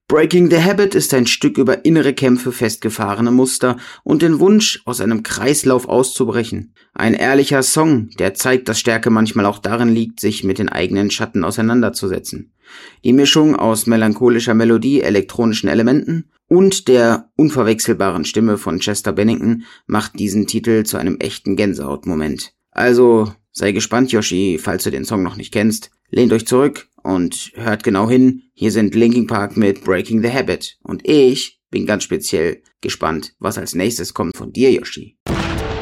Breaking the Habit ist ein Stück über innere Kämpfe, festgefahrene Muster und den Wunsch, aus einem Kreislauf auszubrechen. Ein ehrlicher Song, der zeigt, dass Stärke manchmal auch darin liegt, sich mit den eigenen Schatten auseinanderzusetzen. Die Mischung aus melancholischer Melodie, elektronischen Elementen und der unverwechselbaren Stimme von Chester Bennington macht diesen Titel zu einem echten Gänsehautmoment. Also sei gespannt, Yoshi, falls du den Song noch nicht kennst. Lehnt euch zurück und hört genau hin. Hier sind Linkin Park mit Breaking the Habit. Und ich bin ganz speziell gespannt, was als nächstes kommt von dir, Yoshi.